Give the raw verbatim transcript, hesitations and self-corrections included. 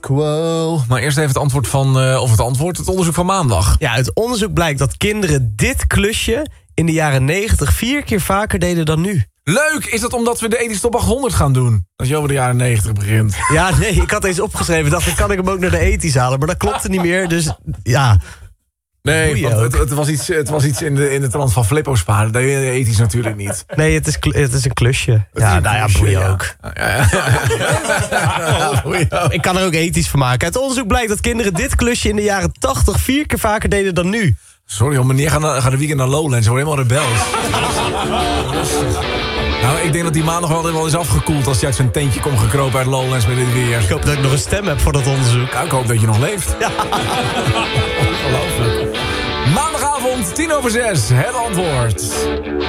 quo. Maar eerst even het antwoord van... Uh, of het antwoord, het onderzoek van maandag. Ja, uit onderzoek blijkt dat kinderen dit klusje... in de jaren negentig vier keer vaker deden dan nu. Leuk! Is dat omdat we de ethische top achthonderd gaan doen? Als je over de jaren negentig begint. Ja, nee, ik had eens opgeschreven. Dacht ik, kan ik hem ook naar de ethisch halen? Maar dat klopte niet meer, dus ja... Nee, want het, het was iets, het was iets in, de, in de trant van Flippo sparen. Dat deed je ethisch natuurlijk niet. Nee, het is, het is een klusje. Het ja, een nou klusje, ja, boeien ja. ook. Ja, ja, ja. Boeien ook. Ik kan er ook ethisch van maken. Uit onderzoek blijkt dat kinderen dit klusje in de jaren tachtig vier keer vaker deden dan nu. Sorry, hoor, meneer gaat, gaat de weekend naar Lowlands. Ze worden helemaal rebels. Nou, ik denk dat die maandag wel, wel is afgekoeld... als hij uit zijn tentje komt gekropen uit Lowlands met dit weer. Ik hoop dat ik nog een stem heb voor dat onderzoek. Ja, ik hoop dat je nog leeft. Ja. Ongelooflijk. Maandagavond, tien over zes, het antwoord.